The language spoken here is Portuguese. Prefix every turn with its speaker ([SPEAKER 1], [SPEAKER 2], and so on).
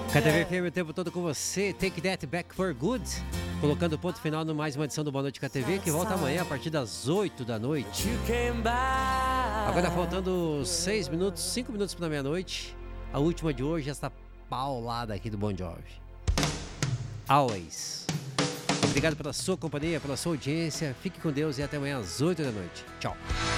[SPEAKER 1] KTV FM o tempo todo com você. Take That Back for Good. Colocando ponto final no mais uma edição do Boa Noite KTV, que volta amanhã a partir das 8 da noite. Agora faltando 5 minutos para meia-noite. A última de hoje, essa paulada aqui do Bon Jovi. Always. Obrigado pela sua companhia, pela sua audiência. Fique com Deus e até amanhã às 8 da noite. Tchau.